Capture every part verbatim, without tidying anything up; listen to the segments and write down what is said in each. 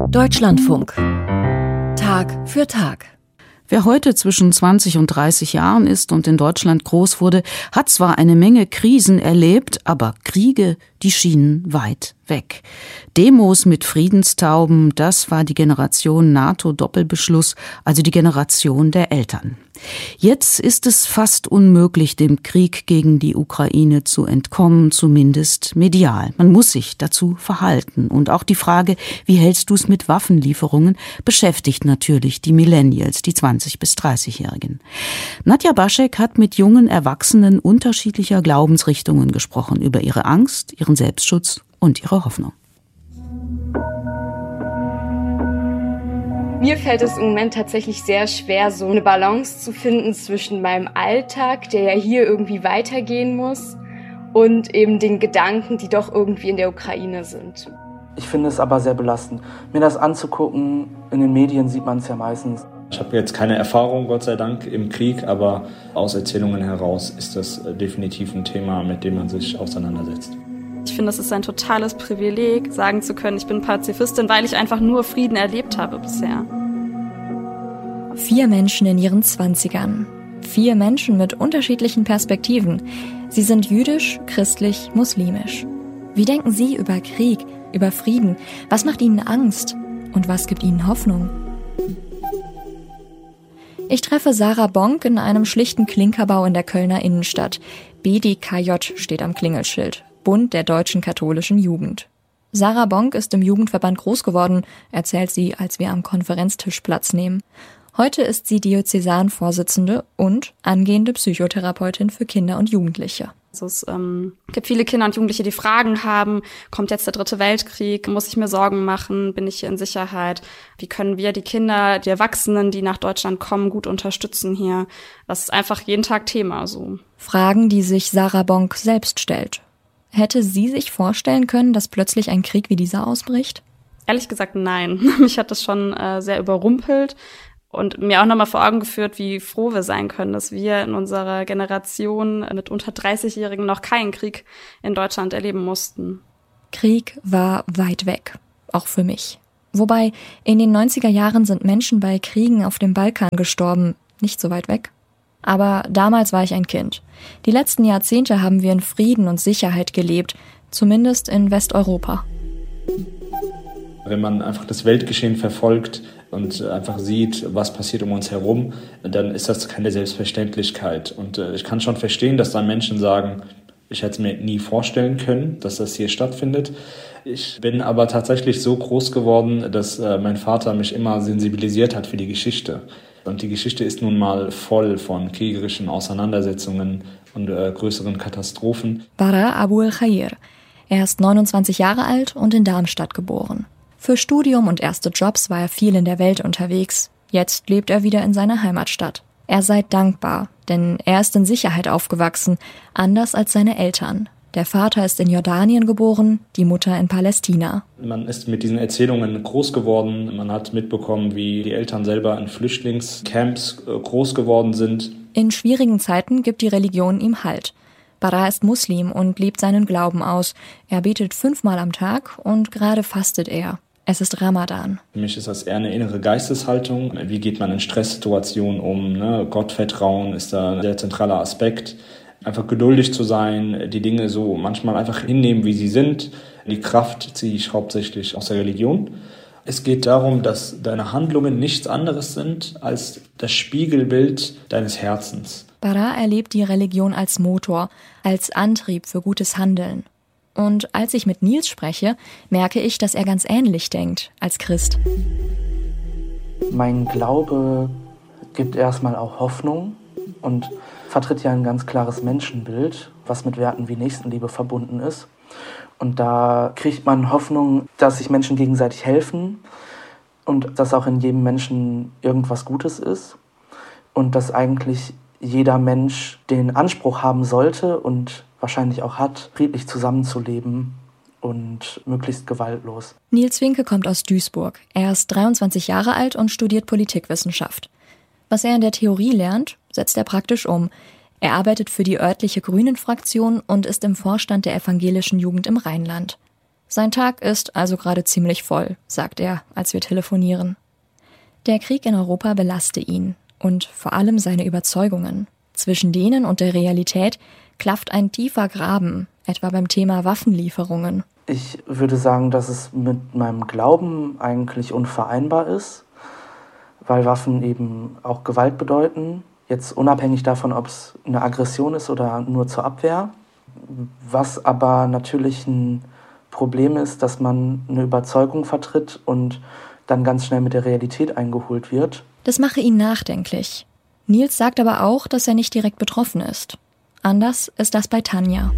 Deutschlandfunk. Tag für Tag. Wer heute zwischen zwanzig und dreißig Jahren ist und in Deutschland groß wurde, hat zwar eine Menge Krisen erlebt, aber Kriege, die schienen weit weg. Demos mit Friedenstauben, das war die Generation NATO-Doppelbeschluss, also die Generation der Eltern. Jetzt ist es fast unmöglich, dem Krieg gegen die Ukraine zu entkommen, zumindest medial. Man muss sich dazu verhalten. Und auch die Frage, wie hältst du es mit Waffenlieferungen, beschäftigt natürlich die Millennials, die zwanzig- bis dreißigjährigen. Nadja Baschek hat mit jungen Erwachsenen unterschiedlicher Glaubensrichtungen gesprochen, über ihre Angst, ihren Selbstschutz und ihre Hoffnung. Mir fällt es im Moment tatsächlich sehr schwer, so eine Balance zu finden zwischen meinem Alltag, der ja hier irgendwie weitergehen muss, und eben den Gedanken, die doch irgendwie in der Ukraine sind. Ich finde es aber sehr belastend. Mir das anzugucken, in den Medien sieht man es ja meistens. Ich habe jetzt keine Erfahrung, Gott sei Dank, im Krieg, aber aus Erzählungen heraus ist das definitiv ein Thema, mit dem man sich auseinandersetzt. Ich finde, es ist ein totales Privileg, sagen zu können, ich bin Pazifistin, weil ich einfach nur Frieden erlebt habe bisher. Vier Menschen in ihren Zwanzigern. Vier Menschen mit unterschiedlichen Perspektiven. Sie sind jüdisch, christlich, muslimisch. Wie denken Sie über Krieg, über Frieden? Was macht Ihnen Angst? Und was gibt Ihnen Hoffnung? Ich treffe Sarah Bonk in einem schlichten Klinkerbau in der Kölner Innenstadt. B D K J steht am Klingelschild. Bund der deutschen katholischen Jugend. Sarah Bonk ist im Jugendverband groß geworden, erzählt sie, als wir am Konferenztisch Platz nehmen. Heute ist sie Diözesanvorsitzende und angehende Psychotherapeutin für Kinder und Jugendliche. Also es ähm, gibt viele Kinder und Jugendliche, die Fragen haben, kommt jetzt der dritte Weltkrieg, muss ich mir Sorgen machen, bin ich hier in Sicherheit? Wie können wir die Kinder, die Erwachsenen, die nach Deutschland kommen, gut unterstützen hier? Das ist einfach jeden Tag Thema so. Fragen, die sich Sarah Bonk selbst stellt. Hätte sie sich vorstellen können, dass plötzlich ein Krieg wie dieser ausbricht? Ehrlich gesagt, nein. Mich hat das schon äh, sehr überrumpelt und mir auch nochmal vor Augen geführt, wie froh wir sein können, dass wir in unserer Generation mit unter dreißigjährigen noch keinen Krieg in Deutschland erleben mussten. Krieg war weit weg, auch für mich. Wobei, in den neunziger Jahren sind Menschen bei Kriegen auf dem Balkan gestorben, nicht so weit weg. Aber damals war ich ein Kind. Die letzten Jahrzehnte haben wir in Frieden und Sicherheit gelebt, zumindest in Westeuropa. Wenn man einfach das Weltgeschehen verfolgt und einfach sieht, was passiert um uns herum, dann ist das keine Selbstverständlichkeit. Und ich kann schon verstehen, dass dann Menschen sagen, ich hätte es mir nie vorstellen können, dass das hier stattfindet. Ich bin aber tatsächlich so groß geworden, dass mein Vater mich immer sensibilisiert hat für die Geschichte. Und die Geschichte ist nun mal voll von kriegerischen Auseinandersetzungen und äh, größeren Katastrophen. Bara Abu el-Khair. Er ist neunundzwanzig Jahre alt und in Darmstadt geboren. Für Studium und erste Jobs war er viel in der Welt unterwegs. Jetzt lebt er wieder in seiner Heimatstadt. Er sei dankbar, denn er ist in Sicherheit aufgewachsen, anders als seine Eltern. Der Vater ist in Jordanien geboren, die Mutter in Palästina. Man ist mit diesen Erzählungen groß geworden. Man hat mitbekommen, wie die Eltern selber in Flüchtlingscamps groß geworden sind. In schwierigen Zeiten gibt die Religion ihm Halt. Bara ist Muslim und lebt seinen Glauben aus. Er betet fünfmal am Tag und gerade fastet er. Es ist Ramadan. Für mich ist das eher eine innere Geisteshaltung. Wie geht man in Stresssituationen um? Ne? Gottvertrauen ist da ein sehr zentraler Aspekt. Einfach geduldig zu sein, die Dinge so manchmal einfach hinnehmen, wie sie sind. Die Kraft ziehe ich hauptsächlich aus der Religion. Es geht darum, dass deine Handlungen nichts anderes sind als das Spiegelbild deines Herzens. Bara erlebt die Religion als Motor, als Antrieb für gutes Handeln. Und als ich mit Nils spreche, merke ich, dass er ganz ähnlich denkt als Christ. Mein Glaube gibt erstmal auch Hoffnung und vertritt ja ein ganz klares Menschenbild, was mit Werten wie Nächstenliebe verbunden ist. Und da kriegt man Hoffnung, dass sich Menschen gegenseitig helfen und dass auch in jedem Menschen irgendwas Gutes ist und dass eigentlich jeder Mensch den Anspruch haben sollte und wahrscheinlich auch hat, friedlich zusammenzuleben und möglichst gewaltlos. Nils Winke kommt aus Duisburg. Er ist dreiundzwanzig Jahre alt und studiert Politikwissenschaft. Was er in der Theorie lernt, setzt er praktisch um. Er arbeitet für die örtliche Grünen-Fraktion und ist im Vorstand der evangelischen Jugend im Rheinland. Sein Tag ist also gerade ziemlich voll, sagt er, als wir telefonieren. Der Krieg in Europa belaste ihn und vor allem seine Überzeugungen. Zwischen denen und der Realität klafft ein tiefer Graben, etwa beim Thema Waffenlieferungen. Ich würde sagen, dass es mit meinem Glauben eigentlich unvereinbar ist, weil Waffen eben auch Gewalt bedeuten. Jetzt unabhängig davon, ob es eine Aggression ist oder nur zur Abwehr. Was aber natürlich ein Problem ist, dass man eine Überzeugung vertritt und dann ganz schnell mit der Realität eingeholt wird. Das mache ihn nachdenklich. Nils sagt aber auch, dass er nicht direkt betroffen ist. Anders ist das bei Tanja.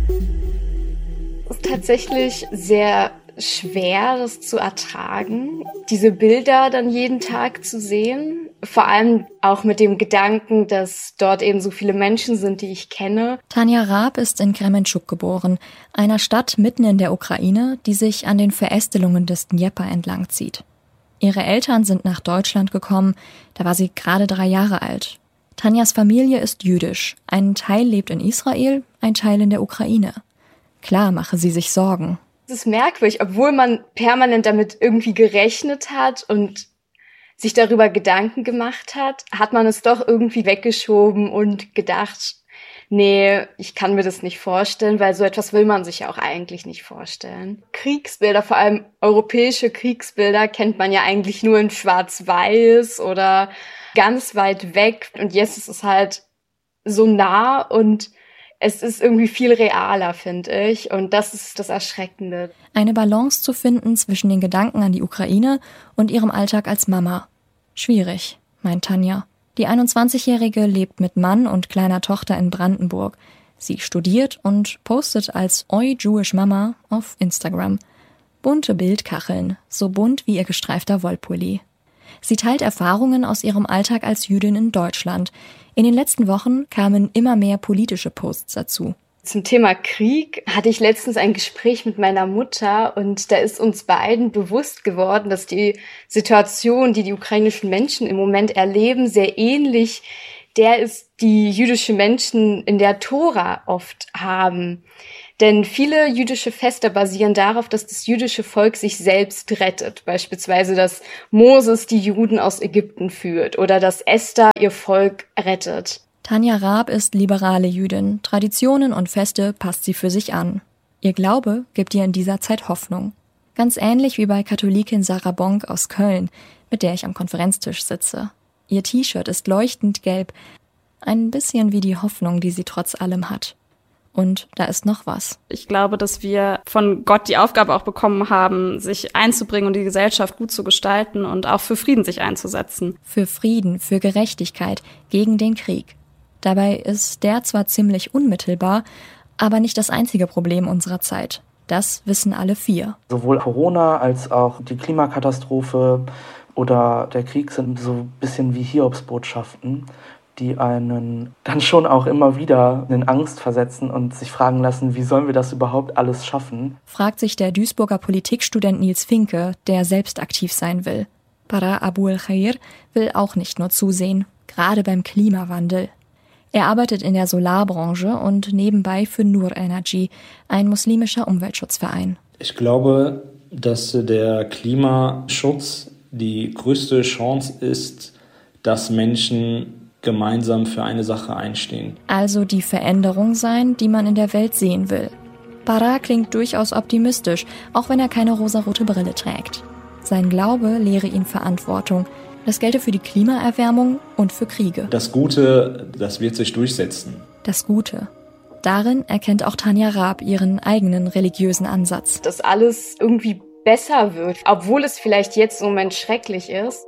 Es ist tatsächlich sehr schwer, das zu ertragen, diese Bilder dann jeden Tag zu sehen. Vor allem auch mit dem Gedanken, dass dort eben so viele Menschen sind, die ich kenne. Tanja Raab ist in Krementschuk geboren, einer Stadt mitten in der Ukraine, die sich an den Verästelungen des Dnjepr entlang zieht. Ihre Eltern sind nach Deutschland gekommen, da war sie gerade drei Jahre alt. Tanjas Familie ist jüdisch. Ein Teil lebt in Israel, ein Teil in der Ukraine. Klar mache sie sich Sorgen. Es ist merkwürdig, obwohl man permanent damit irgendwie gerechnet hat und sich darüber Gedanken gemacht hat, hat man es doch irgendwie weggeschoben und gedacht, nee, ich kann mir das nicht vorstellen, weil so etwas will man sich ja auch eigentlich nicht vorstellen. Kriegsbilder, vor allem europäische Kriegsbilder, kennt man ja eigentlich nur in Schwarz-Weiß oder ganz weit weg. Und jetzt ist es halt so nah und es ist irgendwie viel realer, finde ich. Und das ist das Erschreckende. Eine Balance zu finden zwischen den Gedanken an die Ukraine und ihrem Alltag als Mama. Schwierig, meint Tanja. Die einundzwanzigjährige lebt mit Mann und kleiner Tochter in Brandenburg. Sie studiert und postet als Oi Jewish Mama auf Instagram. Bunte Bildkacheln, so bunt wie ihr gestreifter Wollpulli. Sie teilt Erfahrungen aus ihrem Alltag als Jüdin in Deutschland. In den letzten Wochen kamen immer mehr politische Posts dazu. Zum Thema Krieg hatte ich letztens ein Gespräch mit meiner Mutter und da ist uns beiden bewusst geworden, dass die Situation, die die ukrainischen Menschen im Moment erleben, sehr ähnlich der ist, die jüdische Menschen in der Tora oft haben. Denn viele jüdische Feste basieren darauf, dass das jüdische Volk sich selbst rettet. Beispielsweise, dass Moses die Juden aus Ägypten führt oder dass Esther ihr Volk rettet. Tanja Raab ist liberale Jüdin. Traditionen und Feste passt sie für sich an. Ihr Glaube gibt ihr in dieser Zeit Hoffnung. Ganz ähnlich wie bei Katholikin Sarah Bonk aus Köln, mit der ich am Konferenztisch sitze. Ihr T-Shirt ist leuchtend gelb, ein bisschen wie die Hoffnung, die sie trotz allem hat. Und da ist noch was. Ich glaube, dass wir von Gott die Aufgabe auch bekommen haben, sich einzubringen und die Gesellschaft gut zu gestalten und auch für Frieden sich einzusetzen. Für Frieden, für Gerechtigkeit, gegen den Krieg. Dabei ist der zwar ziemlich unmittelbar, aber nicht das einzige Problem unserer Zeit. Das wissen alle vier. Sowohl Corona als auch die Klimakatastrophe oder der Krieg sind so ein bisschen wie Hiobsbotschaften, die einen dann schon auch immer wieder in Angst versetzen und sich fragen lassen, wie sollen wir das überhaupt alles schaffen? Fragt sich der Duisburger Politikstudent Nils Finke, der selbst aktiv sein will. Bara Abu el-Khair will auch nicht nur zusehen, gerade beim Klimawandel. Er arbeitet in der Solarbranche und nebenbei für Nur Energy, ein muslimischer Umweltschutzverein. Ich glaube, dass der Klimaschutz die größte Chance ist, dass Menschen gemeinsam für eine Sache einstehen. Also die Veränderung sein, die man in der Welt sehen will. Bara klingt durchaus optimistisch, auch wenn er keine rosarote Brille trägt. Sein Glaube lehre ihn Verantwortung. Das gelte für die Klimaerwärmung und für Kriege. Das Gute, das wird sich durchsetzen. Das Gute. Darin erkennt auch Tanja Raab ihren eigenen religiösen Ansatz. Dass alles irgendwie besser wird, obwohl es vielleicht jetzt im Moment schrecklich ist.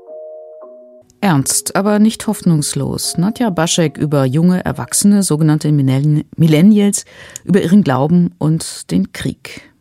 Ernst, aber nicht hoffnungslos. Nadja Baschek über junge Erwachsene, sogenannte Millennials, über ihren Glauben und den Krieg.